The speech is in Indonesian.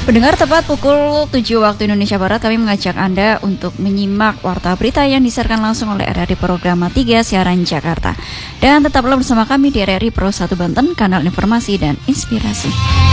Pendengar, tepat pukul 7 waktu Indonesia Barat, kami mengajak Anda untuk menyimak warta berita yang disiarkan langsung oleh RRI Programa 3 Siaran Jakarta. Dan tetaplah bersama kami di RRI Pro 1 Banten, kanal informasi dan inspirasi.